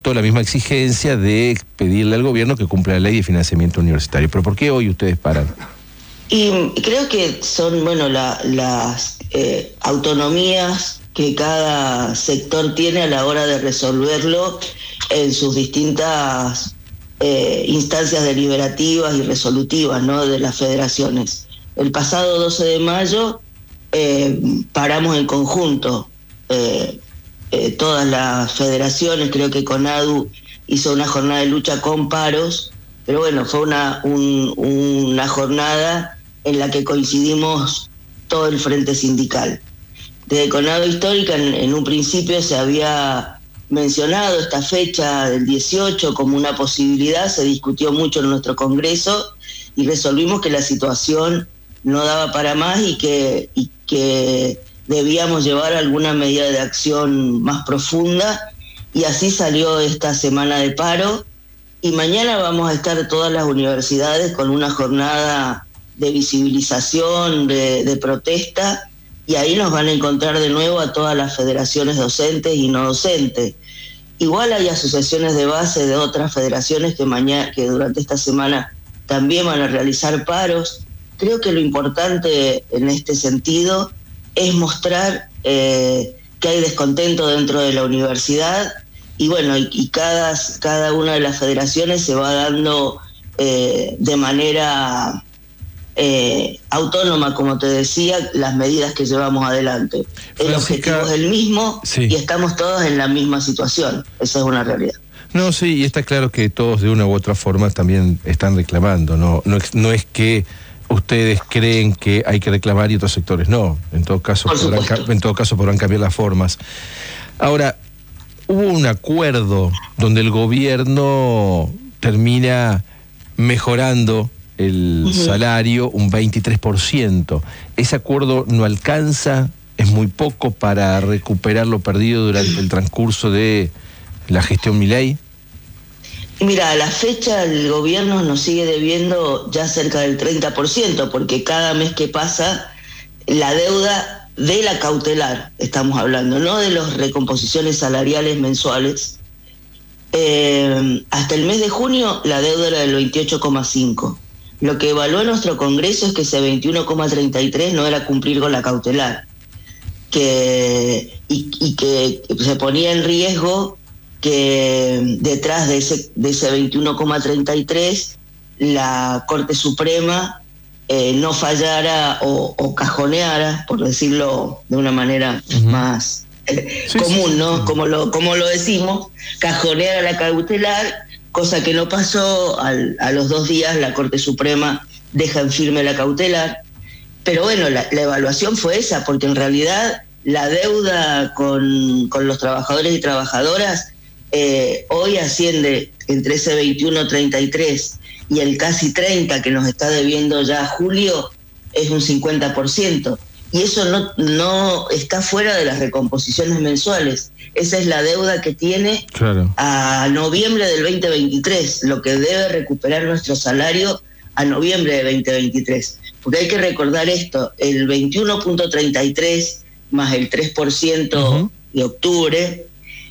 supuesto, la misma exigencia de pedirle al gobierno que cumpla la ley de financiamiento universitario. ¿Pero por qué hoy ustedes paran? Y creo que son, bueno, las autonomías que cada sector tiene a la hora de resolverlo en sus distintas instancias deliberativas y resolutivas, ¿no?, de las federaciones. El pasado 12 de mayo paramos en conjunto todas las federaciones. Creo que CONADU hizo una jornada de lucha con paros, pero bueno, fue una jornada en la que coincidimos todo el frente sindical. Desde CONADU Histórica en un principio se había mencionado esta fecha del 18 como una posibilidad, se discutió mucho en nuestro congreso y resolvimos que la situación no daba para más y que debíamos llevar alguna medida de acción más profunda, y así salió esta semana de paro, y mañana vamos a estar todas las universidades con una jornada de visibilización, de protesta, y ahí nos van a encontrar de nuevo a todas las federaciones docentes y no docentes. Igual hay asociaciones de base de otras federaciones que durante esta semana también van a realizar paros. Creo que lo importante en este sentido es mostrar que hay descontento dentro de la universidad, y bueno, y cada una de las federaciones se va dando de manera autónoma, como te decía, las medidas que llevamos adelante. El objetivo es el mismo, sí, y estamos todos en la misma situación. Esa es una realidad. No, sí, y está claro que todos de una u otra forma también están reclamando, no es que ustedes creen que hay que reclamar y otros sectores no. En todo caso podrán cambiar las formas. Ahora, hubo un acuerdo donde el gobierno termina mejorando el salario un 23%. ¿Ese acuerdo no alcanza? ¿Es muy poco para recuperar lo perdido durante el transcurso de la gestión Milei? Mira, a la fecha el gobierno nos sigue debiendo ya cerca del 30%, porque cada mes que pasa la deuda de la cautelar, estamos hablando, no de las recomposiciones salariales mensuales, hasta el mes de junio la deuda era del 28,5%. Lo que evaluó nuestro Congreso es que ese 21,33 no era cumplir con la cautelar, y que se ponía en riesgo que detrás de ese 21,33 la Corte Suprema no fallara o cajoneara, por decirlo de una manera más común, ¿no? Como lo decimos, cajoneara la cautelar, cosa que no pasó. A los 2 días la Corte Suprema deja en firme la cautelar. Pero bueno, la evaluación fue esa, porque en realidad la deuda con los trabajadores y trabajadoras hoy asciende entre ese 21,33 y el casi 30 que nos está debiendo ya Julio, es un 50%. Y eso no está fuera de las recomposiciones mensuales. Esa es la deuda que tiene, claro, a noviembre del 2023, lo que debe recuperar nuestro salario a noviembre de 2023. Porque hay que recordar esto, el 21,33 más el 3% de octubre,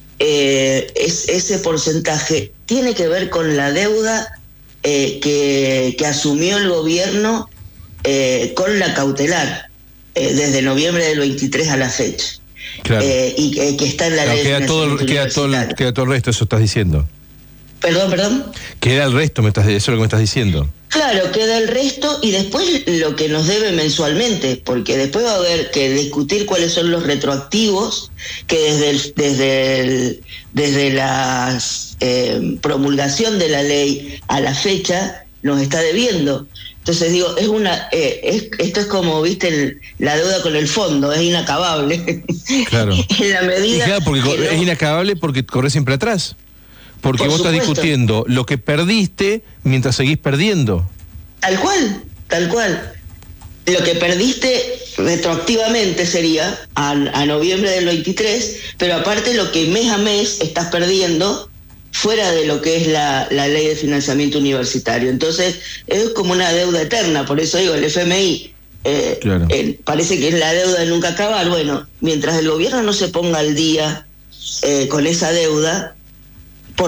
ese porcentaje tiene que ver con la deuda que asumió el gobierno con la cautelar desde noviembre del 23 a la fecha. Claro. Y que está en la ley. Queda todo el resto, eso estás diciendo. Perdón. Queda el resto, eso es lo que me estás diciendo. Claro, queda el resto y después lo que nos debe mensualmente, porque después va a haber que discutir cuáles son los retroactivos que desde la promulgación de la ley a la fecha nos está debiendo. Entonces digo, esto es como, viste, la deuda con el fondo, es inacabable. Claro. En la medida. Claro, porque es inacabable porque corre siempre atrás. Porque vos estás discutiendo lo que perdiste mientras seguís perdiendo. Tal cual. Lo que perdiste retroactivamente sería a noviembre del 23, pero aparte lo que mes a mes estás perdiendo fuera de lo que es la ley de financiamiento universitario. Entonces es como una deuda eterna. Por eso digo, el FMI claro, parece que es la deuda de nunca acabar. Bueno, mientras el gobierno no se ponga al día con esa deuda,